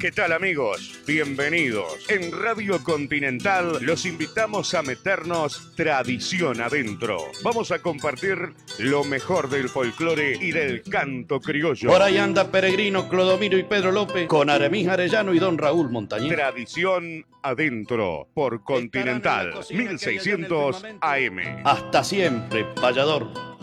¿Qué tal, amigos? Bienvenidos. En Radio Continental los invitamos a meternos tradición adentro. Vamos a compartir lo mejor del folclore y del canto criollo. Por ahí anda Peregrino, Clodomiro y Pedro López con Aramis Arellano y don Raúl Montañez. Tradición adentro por Continental 1600 AM. Hasta siempre, payador.